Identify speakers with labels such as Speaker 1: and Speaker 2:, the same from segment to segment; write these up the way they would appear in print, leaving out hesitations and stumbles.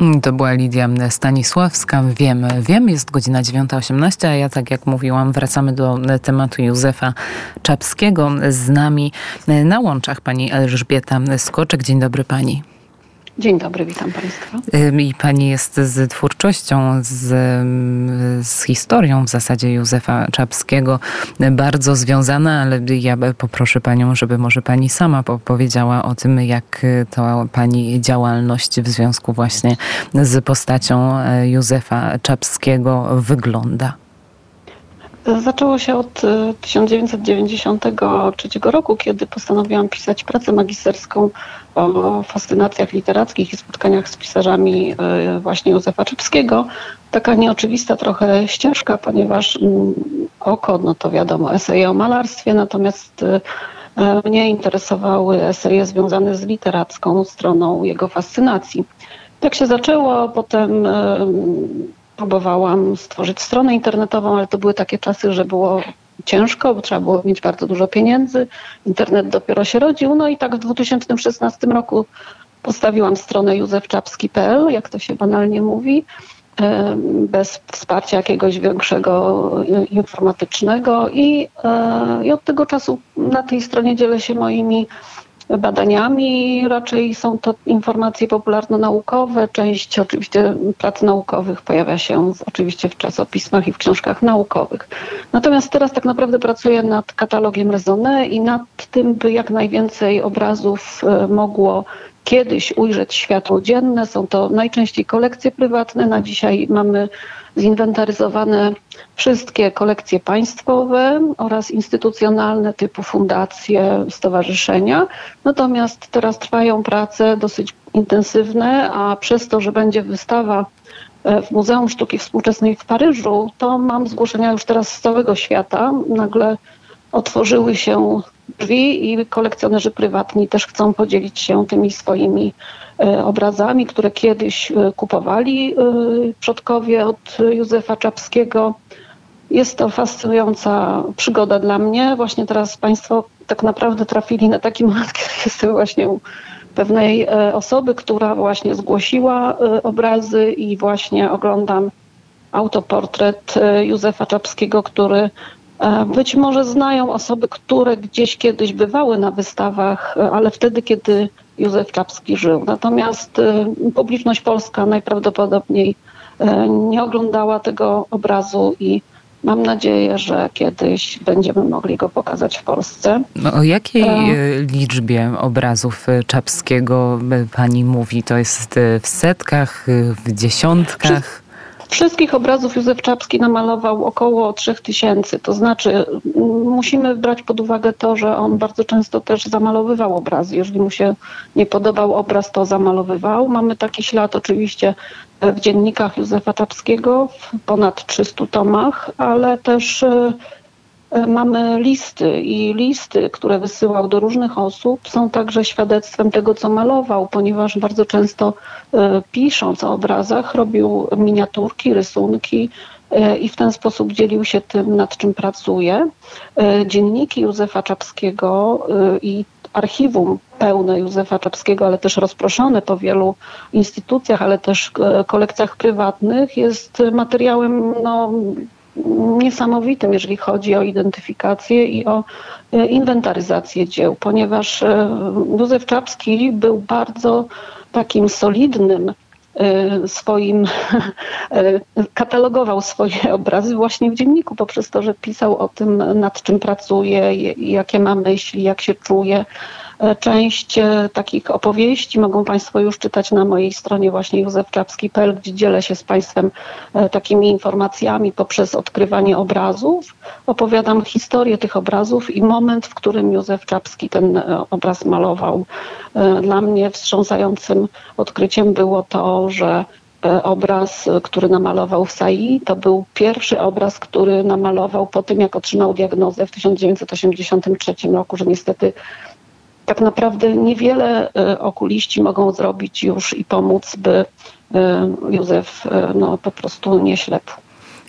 Speaker 1: To była Lidia Stanisławska. Wiem, jest godzina 9:18, a ja, tak jak mówiłam, wracamy do tematu Józefa Czapskiego. Z nami na łączach pani Elżbieta Skoczek. Dzień dobry pani.
Speaker 2: Dzień dobry, witam państwa.
Speaker 1: I pani jest z twórczością, z historią w zasadzie Józefa Czapskiego bardzo związana, ale ja poproszę panią, żeby może pani sama powiedziała o tym, jak to pani działalność w związku właśnie z postacią Józefa Czapskiego wygląda.
Speaker 2: Zaczęło się od 1993 roku, kiedy postanowiłam pisać pracę magisterską o fascynacjach literackich i spotkaniach z pisarzami właśnie Józefa Czapskiego. Taka nieoczywista trochę ścieżka, ponieważ oko, no to wiadomo, eseje o malarstwie, natomiast mnie interesowały eseje związane z literacką stroną jego fascynacji. Tak się zaczęło, potem próbowałam stworzyć stronę internetową, ale to były takie czasy, że było ciężko, bo trzeba było mieć bardzo dużo pieniędzy. Internet dopiero się rodził. No i tak w 2016 roku postawiłam stronę józefczapski.pl, jak to się banalnie mówi, bez wsparcia jakiegoś większego informatycznego i od tego czasu na tej stronie dzielę się moimi badaniami. Raczej są to informacje popularno-naukowe. Część oczywiście prac naukowych pojawia się oczywiście w czasopismach i w książkach naukowych. Natomiast teraz tak naprawdę pracuję nad katalogiem Raisonnet i nad tym, by jak najwięcej obrazów mogło kiedyś ujrzeć światło dzienne. Są to najczęściej kolekcje prywatne. Na dzisiaj mamy zinwentaryzowane wszystkie kolekcje państwowe oraz instytucjonalne typu fundacje, stowarzyszenia. Natomiast teraz trwają prace dosyć intensywne, a przez to, że będzie wystawa w Muzeum Sztuki Współczesnej w Paryżu, to mam zgłoszenia już teraz z całego świata. Nagle otworzyły się drzwi i kolekcjonerzy prywatni też chcą podzielić się tymi swoimi obrazami, które kiedyś kupowali przodkowie od Józefa Czapskiego. Jest to fascynująca przygoda dla mnie. Właśnie teraz państwo tak naprawdę trafili na taki moment, kiedy jestem właśnie u pewnej osoby, która właśnie zgłosiła obrazy i właśnie oglądam autoportret Józefa Czapskiego, który być może znają osoby, które gdzieś kiedyś bywały na wystawach, ale wtedy, kiedy Józef Czapski żył. Natomiast publiczność polska najprawdopodobniej nie oglądała tego obrazu i mam nadzieję, że kiedyś będziemy mogli go pokazać w Polsce.
Speaker 1: O jakiej liczbie obrazów Czapskiego pani mówi? To jest w setkach, w dziesiątkach?
Speaker 2: Wszystkich obrazów Józef Czapski namalował około 3000. To znaczy musimy brać pod uwagę to, że on bardzo często też zamalowywał obrazy. Jeżeli mu się nie podobał obraz, to zamalowywał. Mamy taki ślad oczywiście w dziennikach Józefa Czapskiego w ponad 300 tomach, ale też mamy listy i listy, które wysyłał do różnych osób, są także świadectwem tego, co malował, ponieważ bardzo często pisząc o obrazach robił miniaturki, rysunki i w ten sposób dzielił się tym, nad czym pracuje. Dzienniki Józefa Czapskiego i archiwum pełne Józefa Czapskiego, ale też rozproszone po wielu instytucjach, ale też kolekcjach prywatnych, jest materiałem niesamowitym, jeżeli chodzi o identyfikację i o inwentaryzację dzieł, ponieważ Józef Czapski był bardzo takim solidnym katalogował swoje obrazy właśnie w dzienniku, poprzez to, że pisał o tym, nad czym pracuje, jakie ma myśli, jak się czuje. Część takich opowieści mogą państwo już czytać na mojej stronie właśnie józefczapski.pl, gdzie dzielę się z państwem takimi informacjami poprzez odkrywanie obrazów. Opowiadam historię tych obrazów i moment, w którym Józef Czapski ten obraz malował. Dla mnie wstrząsającym odkryciem było to, że obraz, który namalował w Sai, to był pierwszy obraz, który namalował po tym, jak otrzymał diagnozę w 1983 roku, że niestety tak naprawdę niewiele okuliści mogą zrobić już i pomóc, by Józef po prostu nie ślepł.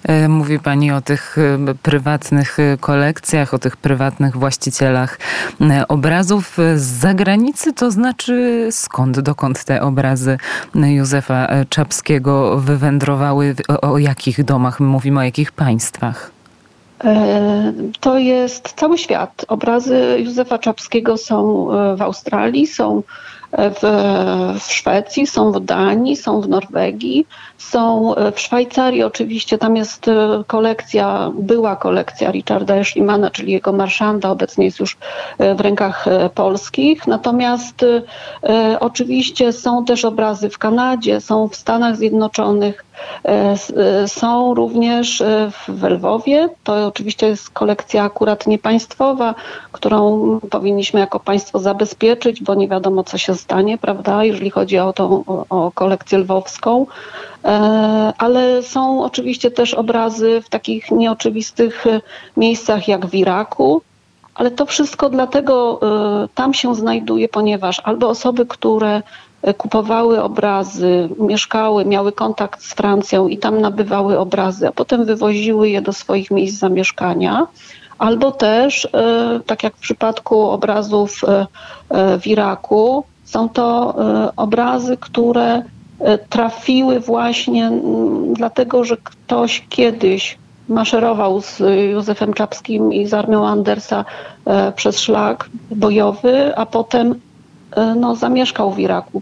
Speaker 1: Mówi pani o tych prywatnych kolekcjach, o tych prywatnych właścicielach obrazów z zagranicy, to znaczy dokąd te obrazy Józefa Czapskiego wywędrowały? O jakich domach mówimy, o jakich państwach?
Speaker 2: To jest cały świat. Obrazy Józefa Czapskiego są w Australii, są w Szwecji, są w Danii, są w Norwegii, są w Szwajcarii oczywiście, tam jest była kolekcja Richarda Schliemana, czyli jego marszanda, obecnie jest już w rękach polskich. Natomiast oczywiście są też obrazy w są w Stanach Zjednoczonych, są również w Lwowie. To oczywiście jest kolekcja akurat niepaństwowa, którą powinniśmy jako państwo zabezpieczyć, bo nie wiadomo, co się stanie, prawda, jeżeli chodzi o kolekcję lwowską. Ale są oczywiście też obrazy w takich nieoczywistych miejscach jak w Iraku, ale to wszystko dlatego tam się znajduje, ponieważ albo osoby, które kupowały obrazy, mieszkały, miały kontakt z Francją i tam nabywały obrazy, a potem wywoziły je do swoich miejsc zamieszkania, albo też, tak jak w przypadku obrazów w Iraku, są to obrazy, które trafiły właśnie dlatego, że ktoś kiedyś maszerował z Józefem Czapskim i z armią Andersa przez szlak bojowy, a potem zamieszkał w Iraku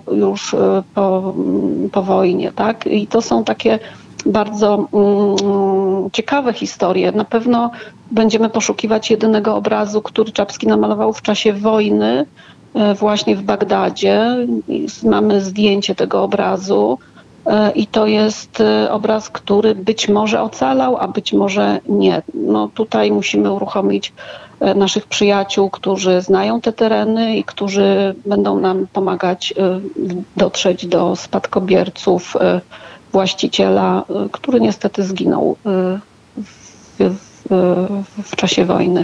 Speaker 2: po wojnie, tak? I to są takie bardzo ciekawe historie. Na pewno będziemy poszukiwać jedynego obrazu, który Czapski namalował w czasie wojny, właśnie w Bagdadzie. Mamy zdjęcie tego obrazu i to jest obraz, który być może ocalał, a być może nie. Tutaj musimy uruchomić naszych przyjaciół, którzy znają te tereny i którzy będą nam pomagać dotrzeć do spadkobierców właściciela, który niestety zginął w czasie wojny.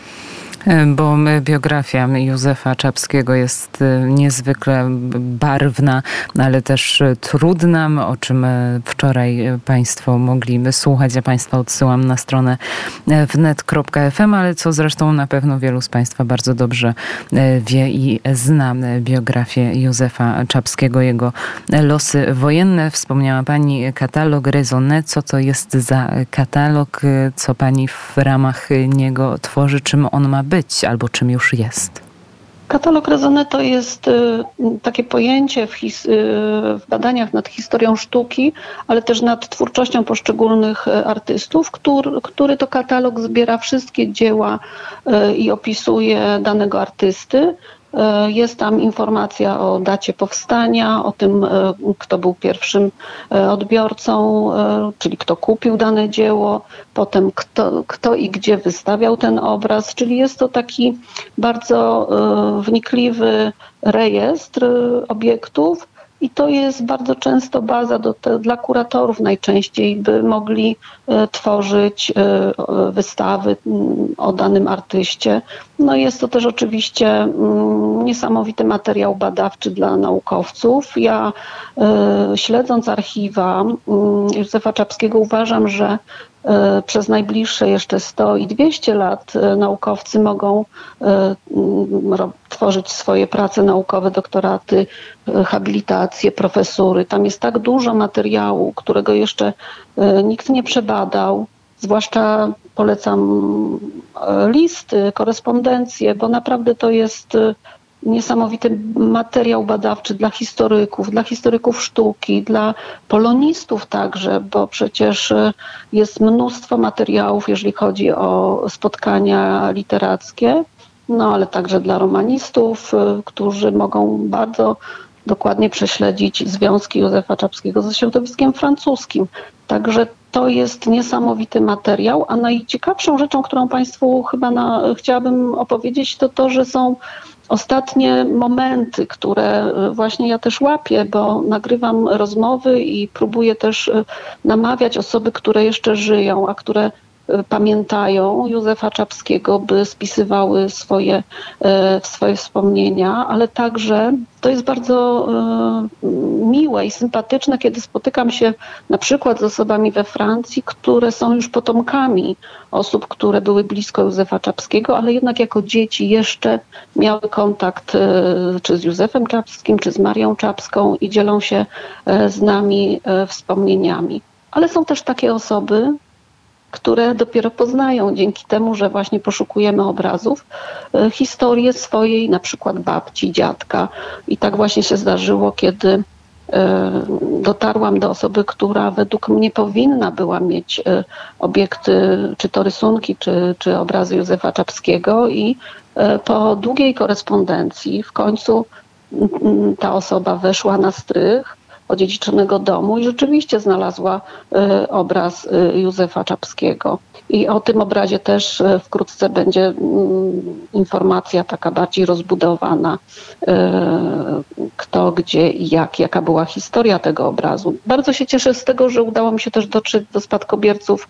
Speaker 1: Bo biografia Józefa Czapskiego jest niezwykle barwna, ale też trudna, o czym wczoraj państwo mogli słuchać. Ja państwa odsyłam na stronę wnet.fm, ale co zresztą na pewno wielu z państwa bardzo dobrze wie i zna biografię Józefa Czapskiego, jego losy wojenne. Wspomniała pani katalog Raisonnet. Co to jest za katalog? Co pani w ramach niego tworzy? Czym on ma być albo czym już jest?
Speaker 2: Katalog Raisonnet to jest takie pojęcie w badaniach nad historią sztuki, ale też nad twórczością poszczególnych artystów, który to katalog zbiera wszystkie dzieła i opisuje danego artysty. Jest tam informacja o dacie powstania, o tym, kto był pierwszym odbiorcą, czyli kto kupił dane dzieło, potem kto i gdzie wystawiał ten obraz, czyli jest to taki bardzo wnikliwy rejestr obiektów. I to jest bardzo często baza dla kuratorów najczęściej, by mogli tworzyć wystawy o danym artyście. Jest to też oczywiście niesamowity materiał badawczy dla naukowców. Ja śledząc archiwa Józefa Czapskiego uważam, że przez najbliższe jeszcze 100 i 200 lat naukowcy mogą tworzyć swoje prace naukowe, doktoraty, habilitacje, profesury. Tam jest tak dużo materiału, którego jeszcze nikt nie przebadał. Zwłaszcza polecam listy, korespondencje, bo naprawdę to jest niesamowity materiał badawczy dla historyków sztuki, dla polonistów także, bo przecież jest mnóstwo materiałów, jeżeli chodzi o spotkania literackie, ale także dla romanistów, którzy mogą bardzo dokładnie prześledzić związki Józefa Czapskiego ze środowiskiem francuskim. Także to jest niesamowity materiał, a najciekawszą rzeczą, którą państwu chyba chciałabym opowiedzieć, to to, że są ostatnie momenty, które właśnie ja też łapię, bo nagrywam rozmowy i próbuję też namawiać osoby, które jeszcze żyją, a które pamiętają Józefa Czapskiego, by spisywały swoje wspomnienia, ale także to jest bardzo miłe i sympatyczne, kiedy spotykam się na przykład z osobami we Francji, które są już potomkami osób, które były blisko Józefa Czapskiego, ale jednak jako dzieci jeszcze miały kontakt czy z Józefem Czapskim, czy z Marią Czapską i dzielą się z nami wspomnieniami. Ale są też takie osoby, które dopiero poznają dzięki temu, że właśnie poszukujemy obrazów, historię swojej na przykład babci, dziadka. I tak właśnie się zdarzyło, kiedy dotarłam do osoby, która według mnie powinna była mieć obiekty, czy to rysunki, czy obrazy Józefa Czapskiego i po długiej korespondencji w końcu ta osoba weszła na strych odziedziczonego domu i rzeczywiście znalazła obraz Józefa Czapskiego. I o tym obrazie też wkrótce będzie informacja taka bardziej rozbudowana, kto, gdzie i jak, jaka była historia tego obrazu. Bardzo się cieszę z tego, że udało mi się też dotrzeć do spadkobierców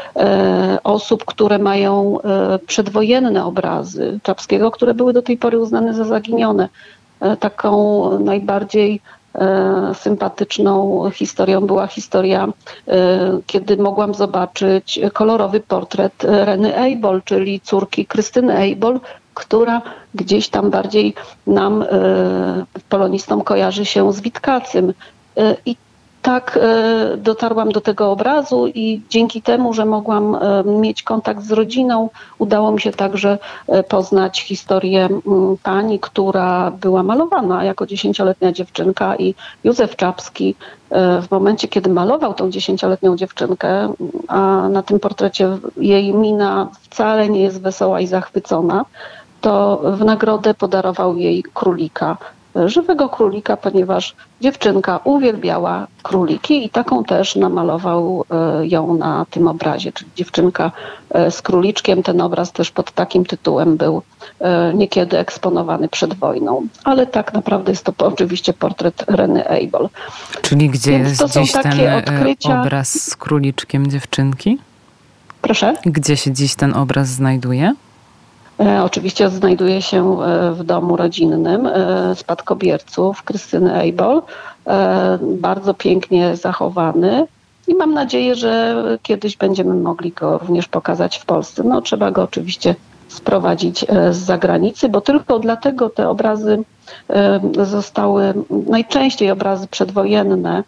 Speaker 2: osób, które mają przedwojenne obrazy Czapskiego, które były do tej pory uznane za zaginione. Taką najbardziej sympatyczną historią była historia, kiedy mogłam zobaczyć kolorowy portret Reny Eibold, czyli córki Krystyny Eibold, która gdzieś tam bardziej nam, polonistom, kojarzy się z Witkacym. I tak dotarłam do tego obrazu i dzięki temu, że mogłam mieć kontakt z rodziną, udało mi się także poznać historię pani, która była malowana jako 10-letnia dziewczynka i Józef Czapski w momencie, kiedy malował tą 10-letnią dziewczynkę, a na tym portrecie jej mina wcale nie jest wesoła i zachwycona, to w nagrodę podarował jej królika. Żywego królika, ponieważ dziewczynka uwielbiała króliki i taką też namalował ją na tym obrazie, czyli dziewczynka z króliczkiem. Ten obraz też pod takim tytułem był niekiedy eksponowany przed wojną. Ale tak naprawdę jest to oczywiście portret Reny Eibold.
Speaker 1: Czyli gdzie jest dziś ten obraz z króliczkiem dziewczynki?
Speaker 2: Proszę?
Speaker 1: Gdzie się dziś ten obraz znajduje?
Speaker 2: Oczywiście znajduje się w domu rodzinnym spadkobierców Krystyny Eibold. Bardzo pięknie zachowany i mam nadzieję, że kiedyś będziemy mogli go również pokazać w Polsce. No, trzeba go oczywiście sprowadzić z zagranicy, bo tylko dlatego te obrazy zostały, najczęściej obrazy przedwojenne,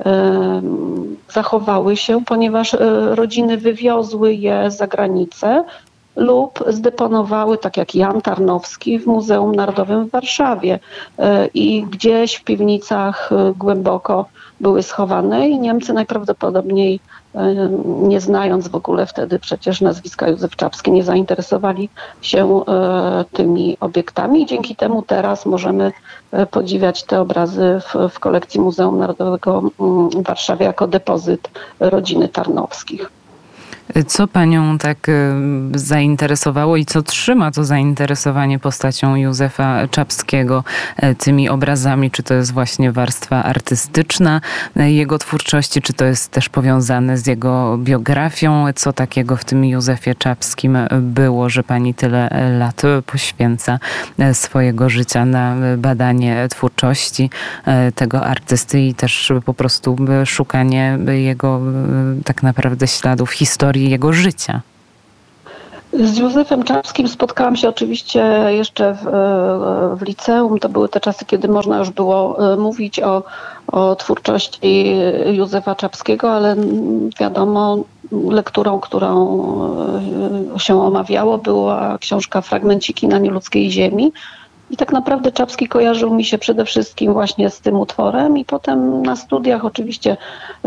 Speaker 2: zachowały się, ponieważ rodziny wywiozły je za granicę lub zdeponowały, tak jak Jan Tarnowski, w Muzeum Narodowym w Warszawie. I gdzieś w piwnicach głęboko były schowane i Niemcy najprawdopodobniej, nie znając w ogóle wtedy przecież nazwiska Józef Czapski, nie zainteresowali się tymi obiektami i dzięki temu teraz możemy podziwiać te obrazy w kolekcji Muzeum Narodowego w Warszawie jako depozyt rodziny Tarnowskich.
Speaker 1: Co panią tak zainteresowało i co trzyma to zainteresowanie postacią Józefa Czapskiego, tymi obrazami? Czy to jest właśnie warstwa artystyczna jego twórczości, czy to jest też powiązane z jego biografią? Co takiego w tym Józefie Czapskim było, że pani tyle lat poświęca swojego życia na badanie twórczości tego artysty i też po prostu szukanie jego tak naprawdę śladów historii jego życia?
Speaker 2: Z Józefem Czapskim spotkałam się oczywiście jeszcze w liceum. To były te czasy, kiedy można już było mówić o twórczości Józefa Czapskiego, ale wiadomo, lekturą, którą się omawiało, była książka Fragmenciki na nieludzkiej ziemi. I tak naprawdę Czapski kojarzył mi się przede wszystkim właśnie z tym utworem i potem na studiach oczywiście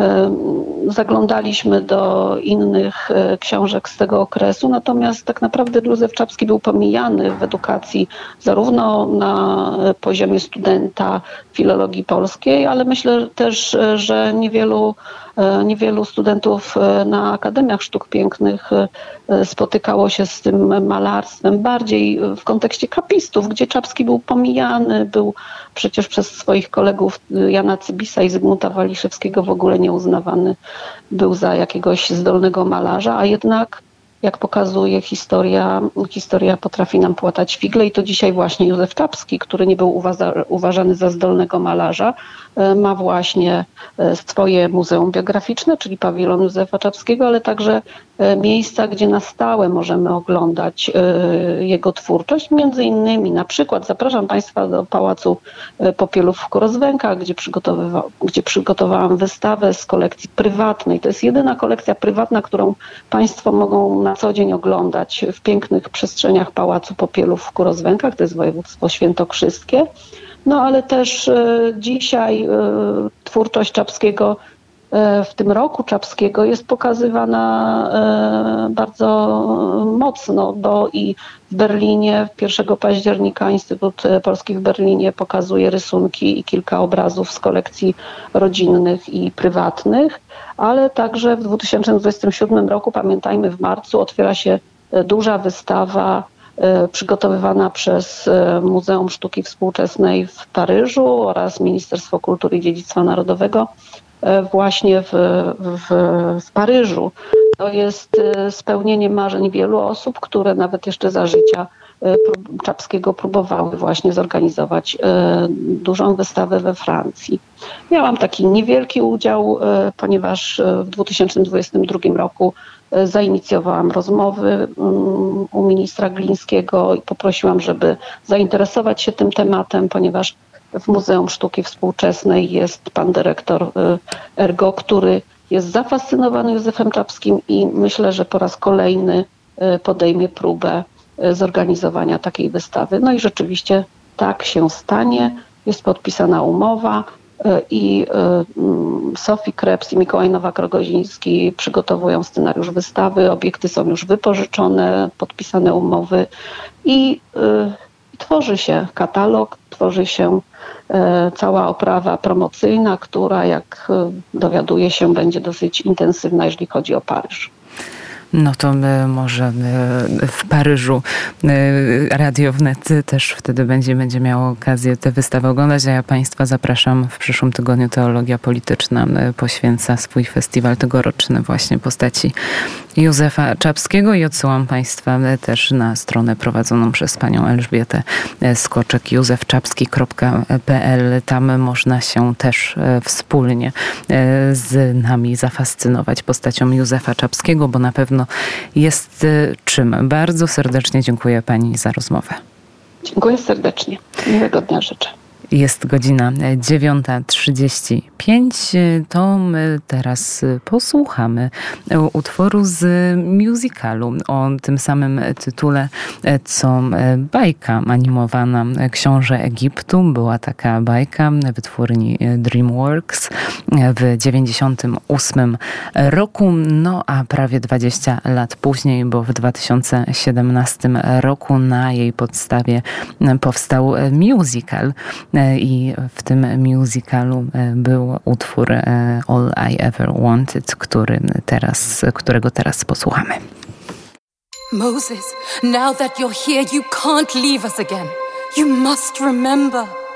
Speaker 2: zaglądaliśmy do innych książek z tego okresu, natomiast tak naprawdę Józef Czapski był pomijany w edukacji zarówno na poziomie studenta filologii polskiej, ale myślę też, że niewielu studentów na Akademiach Sztuk Pięknych spotykało się z tym malarstwem bardziej w kontekście kapistów, gdzie Czapski był pomijany, był przecież przez swoich kolegów Jana Cybisa i Zygmunta Waliszewskiego w ogóle nie uznawany był za jakiegoś zdolnego malarza, a jednak jak pokazuje historia potrafi nam płatać figle i to dzisiaj właśnie Józef Czapski, który nie był uważany za zdolnego malarza, ma właśnie swoje muzeum biograficzne, czyli pawilon Józefa Czapskiego, ale także miejsca, gdzie na stałe możemy oglądać jego twórczość. Między innymi na przykład zapraszam Państwa do Pałacu Popielów w Rozwękach, gdzie przygotowałam wystawę z kolekcji prywatnej. To jest jedyna kolekcja prywatna, którą Państwo mogą na co dzień oglądać w pięknych przestrzeniach Pałacu Popielów w Rozwękach. To jest województwo świętokrzyskie. No ale też dzisiaj twórczość Czapskiego w tym roku Czapskiego jest pokazywana bardzo mocno, bo i w Berlinie 1 października Instytut Polski w Berlinie pokazuje rysunki i kilka obrazów z kolekcji rodzinnych i prywatnych, ale także w 2027 roku, pamiętajmy, w marcu otwiera się duża wystawa przygotowywana przez Muzeum Sztuki Współczesnej w Paryżu oraz Ministerstwo Kultury i Dziedzictwa Narodowego właśnie w Paryżu. To jest spełnienie marzeń wielu osób, które nawet jeszcze za życia Czapskiego próbowały właśnie zorganizować dużą wystawę we Francji. Miałam taki niewielki udział, ponieważ w 2022 roku zainicjowałam rozmowy u ministra Glińskiego i poprosiłam, żeby zainteresować się tym tematem, ponieważ w Muzeum Sztuki Współczesnej jest pan dyrektor Ergo, który jest zafascynowany Józefem Czapskim i myślę, że po raz kolejny podejmie próbę zorganizowania takiej wystawy. No i rzeczywiście tak się stanie. Jest podpisana umowa i Sofii Krebs i Mikołaj Nowak-Rogoziński przygotowują scenariusz wystawy. Obiekty są już wypożyczone, podpisane umowy i tworzy się katalog, tworzy się cała oprawa promocyjna, która, jak dowiaduje się, będzie dosyć intensywna, jeżeli chodzi o Paryż.
Speaker 1: No to może w Paryżu Radio Wnet też wtedy będzie miało okazję tę wystawę oglądać, a ja Państwa zapraszam w przyszłym tygodniu. Teologia Polityczna poświęca swój festiwal tegoroczny właśnie postaci Józefa Czapskiego i odsyłam Państwa też na stronę prowadzoną przez panią Elżbietę Skoczek, józefczapski.pl. Tam można się też wspólnie z nami zafascynować postacią Józefa Czapskiego, bo na pewno jest czym. Bardzo serdecznie dziękuję pani za rozmowę.
Speaker 2: Dziękuję serdecznie. Miłego dnia życzę.
Speaker 1: Jest godzina 9:35. To my teraz posłuchamy utworu z musicalu o tym samym tytule, co bajka animowana Książę Egiptu. Była taka bajka wytwórni DreamWorks w 98 roku, no a prawie 20 lat później, bo w 2017 roku na jej podstawie powstał musical. I w tym musicalu był utwór All I Ever Wanted, którego teraz posłuchamy.
Speaker 3: Moses, now that you're here, you can't leave us again. You must remember.